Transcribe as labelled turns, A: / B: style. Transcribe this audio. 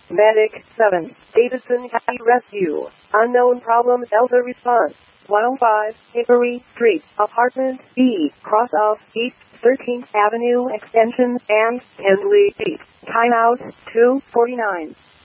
A: Medic 7, Davidson County Rescue. Unknown problem, Delta response. 105 Hickory Street, Apartment B, cross of East 13th Avenue Extension and Henley Street. Timeout 2:49.